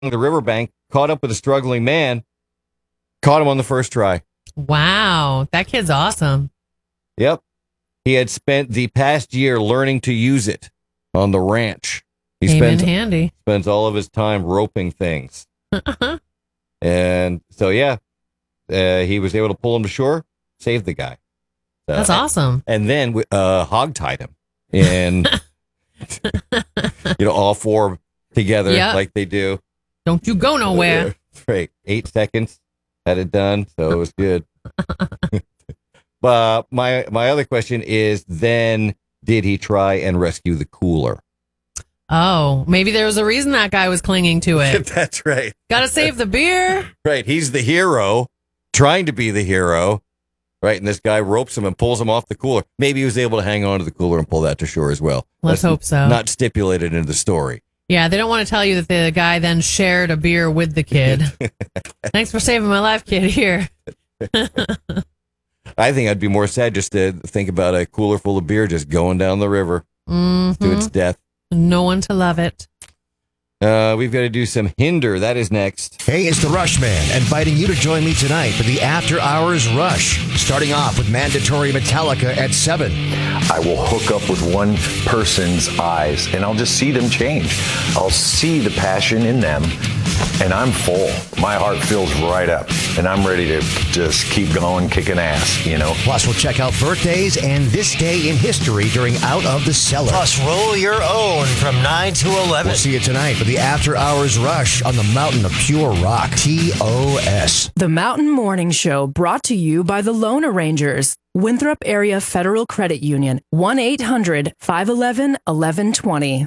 the riverbank, caught up with a struggling man, caught him on the first try. Wow. That kid's awesome. Yep. He had spent the past year learning to use it on the ranch. He spends all of his time roping things. And so, he was able to pull him to shore, save the guy. That's awesome. And then hog-tied him. And, all four together like they do. Don't you go nowhere. Right. 8 seconds. Had it done. So it was good. But my other question is, then did he try and rescue the cooler? Oh, maybe there was a reason that guy was clinging to it. That's right. Gotta save the beer. Right. He's the hero, trying to be the hero. Right. And this guy ropes him and pulls him off the cooler. Maybe he was able to hang on to the cooler and pull that to shore as well. Let's hope so. Not stipulated in the story. Yeah, they don't want to tell you that the guy then shared a beer with the kid. Thanks for saving my life, kid. Here. I think I'd be more sad just to think about a cooler full of beer just going down the river to its death. No one to love it. We've got to do some Hinder. That is next. Hey, it's the Rush Man, inviting you to join me tonight for the After Hours Rush. Starting off with mandatory Metallica at 7. I will hook up with one person's eyes, and I'll just see them change. I'll see the passion in them, and I'm full. My heart fills right up, and I'm ready to just keep going, kicking ass, Plus, we'll check out birthdays and this day in history during Out of the Cellar. Plus, roll your own from 9 to 11. We'll see you tonight for the After Hours Rush on the Mountain of Pure Rock, TOS. The Mountain Morning Show, brought to you by the Loan Arrangers, Winthrop Area Federal Credit Union, 1-800-511-1120.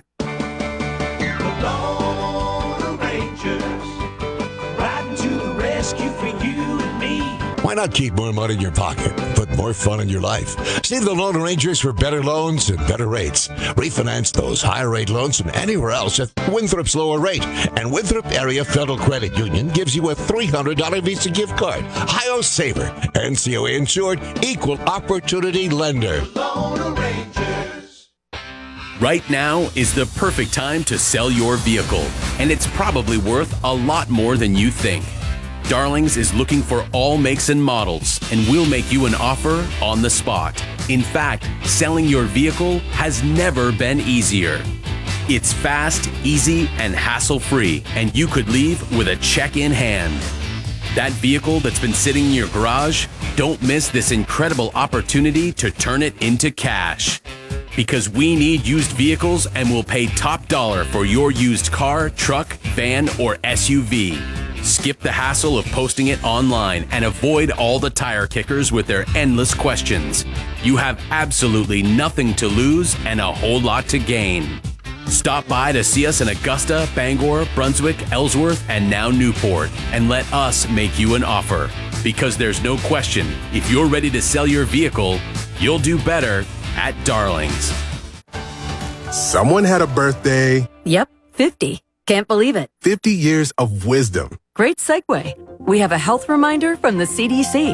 Why not keep more money in your pocket, put more fun in your life? See the Loan Arrangers for better loans and better rates. Refinance those higher rate loans from anywhere else at Winthrop's lower rate. And Winthrop Area Federal Credit Union gives you a $300 Visa gift card. Ohio Saver, NCOA insured, equal opportunity lender. Loan Arrangers. Right now is the perfect time to sell your vehicle, and it's probably worth a lot more than you think. Darlings is looking for all makes and models, and we'll make you an offer on the spot. In fact, selling your vehicle has never been easier. It's fast, easy, and hassle-free, and you could leave with a check in hand. That vehicle that's been sitting in your garage, don't miss this incredible opportunity to turn it into cash. Because we need used vehicles and will pay top dollar for your used car, truck, van, or SUV. Skip the hassle of posting it online and avoid all the tire kickers with their endless questions. You have absolutely nothing to lose and a whole lot to gain. Stop by to see us in Augusta, Bangor, Brunswick, Ellsworth, and now Newport, and let us make you an offer. Because there's no question, if you're ready to sell your vehicle, you'll do better at Darlings. Someone had a birthday. Yep, 50. Can't believe it. 50 years of wisdom. Great segue. We have a health reminder from the CDC.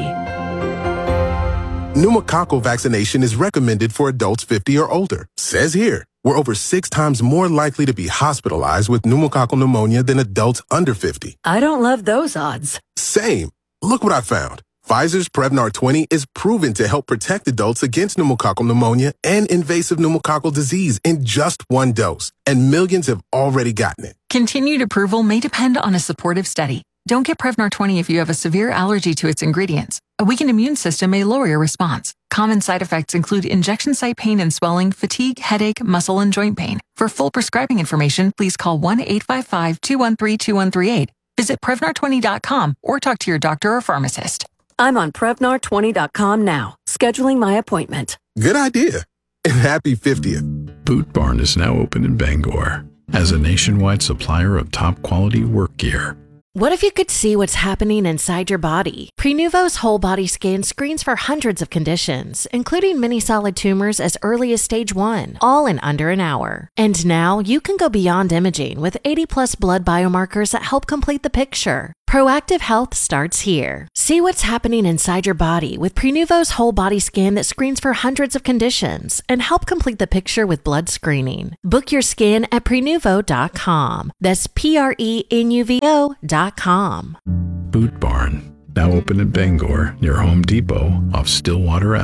Pneumococcal vaccination is recommended for adults 50 or older. Says here, we're over 6 times more likely to be hospitalized with pneumococcal pneumonia than adults under 50. I don't love those odds. Same. Look what I found. Pfizer's Prevnar 20 is proven to help protect adults against pneumococcal pneumonia and invasive pneumococcal disease in just 1 dose, and millions have already gotten it. Continued approval may depend on a supportive study. Don't get Prevnar 20 if you have a severe allergy to its ingredients. A weakened immune system may lower your response. Common side effects include injection site pain and swelling, fatigue, headache, muscle, and joint pain. For full prescribing information, please call 1-855-213-2138. Visit Prevnar20.com or talk to your doctor or pharmacist. I'm on Prevnar20.com now, scheduling my appointment. Good idea. And happy 50th. Boot Barn is now open in Bangor as a nationwide supplier of top quality work gear. What if you could see what's happening inside your body? Prenuvo's whole body scan screens for hundreds of conditions, including many solid tumors as early as stage 1, all in under an hour. And now you can go beyond imaging with 80+ blood biomarkers that help complete the picture. Proactive health starts here. See what's happening inside your body with Prenuvo's whole body scan that screens for hundreds of conditions and help complete the picture with blood screening. Book your scan at Prenuvo.com. That's Prenuvo.com. Boot Barn, now open in Bangor near Home Depot off Stillwater